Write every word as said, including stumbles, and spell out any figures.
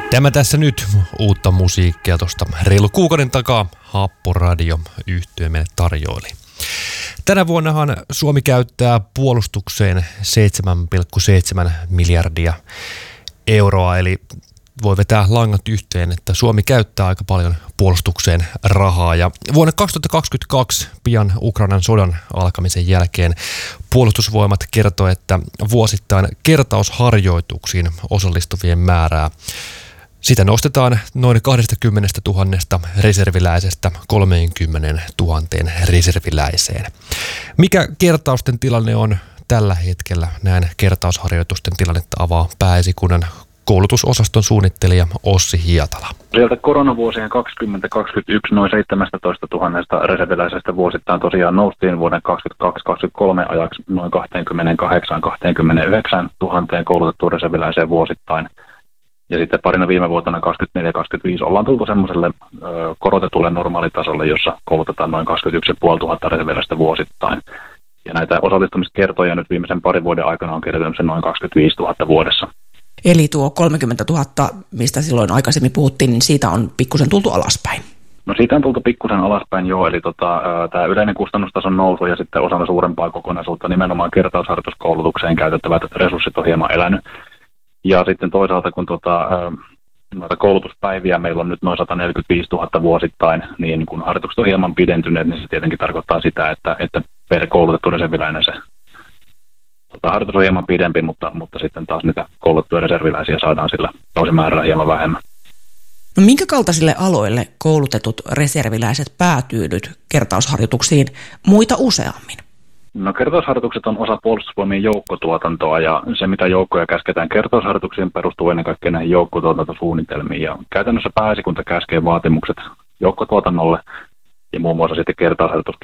Tämä tässä nyt uutta musiikkia tuosta reilu kuukauden takaa Happoradio -yhtye meille tarjoili. Tänä vuonnahan Suomi käyttää puolustukseen seitsemän pilkku seitsemän miljardia euroa, eli voi vetää langat yhteen, että Suomi käyttää aika paljon puolustukseen rahaa. Ja vuonna kaksituhattakaksikymmentäkaksi, pian Ukrainan sodan alkamisen jälkeen, Puolustusvoimat kertoi, että vuosittain kertausharjoituksiin osallistuvien määrää sitä nostetaan noin kaksikymmentätuhatta reserviläisestä kolmekymmentätuhatta reserviläiseen. Mikä kertausten tilanne on tällä hetkellä? Näin kertausharjoitusten tilannetta avaa Pääesikunnan koulutusosaston suunnittelija Ossi Hietala. Sieltä koronavuosien kaksikymmentä kaksikymmentäyksi noin seitsemäntoistatuhatta reserviläisestä vuosittain tosiaan noustiin vuoden kaksikymmentäkaksi kaksikymmentäkolme ajaksi noin kaksikymmentäkahdeksan kaksikymmentäyhdeksän tuhatta koulutettua reserviläiseen vuosittain. Ja sitten parina viime vuotena kaksikymmentäneljä kaksikymmentäviisi ollaan tultu semmoiselle ö, korotetulle normaalitasolle, jossa koulutetaan noin kaksikymmentäyksi tuhatta reserviläistä vuosittain. Ja näitä osallistumiskertoja nyt viimeisen parin vuoden aikana on kertynyt se noin kaksikymmentäviisituhatta vuodessa. Eli tuo kolmekymmentätuhatta, mistä silloin aikaisemmin puhuttiin, niin siitä on pikkusen tultu alaspäin. No siitä on tultu pikkusen alaspäin joo, eli tota, tämä yleinen kustannustason nousu ja sitten osana suurempaa kokonaisuutta nimenomaan kertausharjoituskoulutukseen käytettävät resurssit on hieman elänyt. Ja sitten toisaalta kun tota, noita koulutuspäiviä meillä on nyt noin sata neljäkymmentäviisituhatta vuosittain, niin kun harjoitukset on hieman pidentyneet, niin se tietenkin tarkoittaa sitä, että, että per koulutettu reserviläinen se tota, harjoitus on hieman pidempi, mutta, mutta sitten taas niitä koulutettuja reserviläisiä saadaan sillä määrällä hieman vähemmän. No minkä kaltaisille aloille koulutetut reserviläiset päätyy nyt kertausharjoituksiin muita useammin? No kertausharjoitukset on osa Puolustusvoimien joukkotuotantoa ja se mitä joukkoja käsketään kertausharjoituksiin perustuu ennen kaikkea näihin joukkotuotantosuunnitelmiin ja käytännössä Pääesikunta käskee vaatimukset joukkotuotannolle ja muun muassa sitten kertausharjoitus